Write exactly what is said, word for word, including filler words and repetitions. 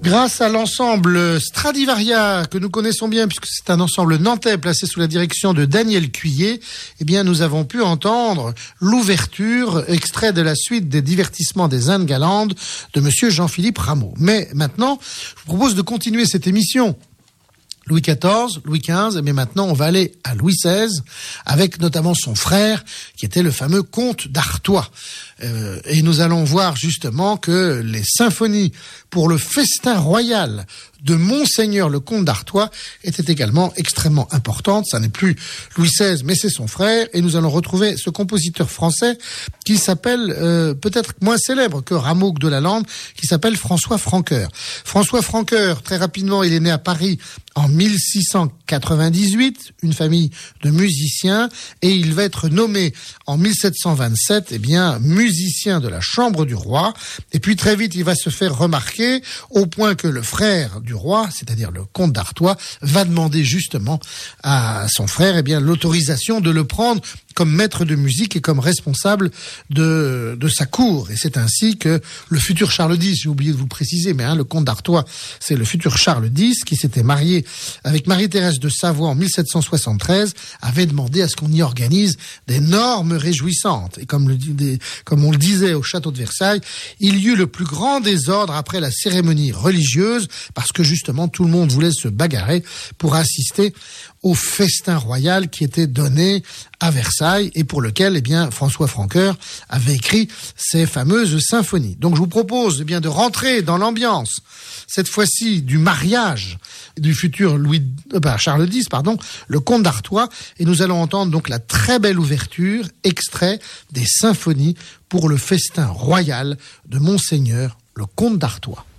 Grâce à l'ensemble Stradivaria que nous connaissons bien, puisque c'est un ensemble nantais placé sous la direction de Daniel Cuillet, eh bien nous avons pu entendre l'ouverture, extrait de la suite des divertissements des Indes galantes de monsieur Jean-Philippe Rameau. Mais maintenant, je vous propose de continuer cette émission. Louis quatorze, Louis quinze, mais maintenant on va aller à Louis seize, avec notamment son frère, qui était le fameux comte d'Artois. Euh, et nous allons voir justement que les symphonies pour le festin royal de Monseigneur le comte d'Artois étaient également extrêmement importantes. Ça n'est plus Louis seize, mais c'est son frère. Et nous allons retrouver ce compositeur français qui s'appelle, euh, peut-être moins célèbre que Rameau de Lalande, qui s'appelle François Francoeur. François Francoeur, très rapidement, il est né à Paris en mille six cent quatre-vingt-dix-huit, une famille de musiciens, et il va être nommé en mille sept cent vingt-sept, eh bien, musicien de la Chambre du Roi. Et puis très vite, il va se faire remarquer au point que le frère du roi, c'est-à-dire le comte d'Artois, va demander justement à son frère, eh bien, l'autorisation de le prendre comme maître de musique et comme responsable de de sa cour. Et c'est ainsi que le futur Charles dix, j'ai oublié de vous le préciser, mais hein, le comte d'Artois, c'est le futur Charles dix qui s'était marié avec Marie-Thérèse de Savoie en mille sept cent soixante-treize, avait demandé à ce qu'on y organise d'énormes réjouissantes. Et comme le des, comme on le disait au château de Versailles, il y eut le plus grand désordre après la cérémonie religieuse, parce que justement tout le monde voulait se bagarrer pour assister au festin royal qui était donné à Versailles et pour lequel, eh bien, François Francoeur avait écrit ces fameuses symphonies. Donc, je vous propose, eh bien, de rentrer dans l'ambiance, cette fois-ci, du mariage du futur Louis, euh, bah, Charles dix, pardon, le comte d'Artois, et nous allons entendre donc la très belle ouverture, extrait des symphonies pour le festin royal de Monseigneur le comte d'Artois.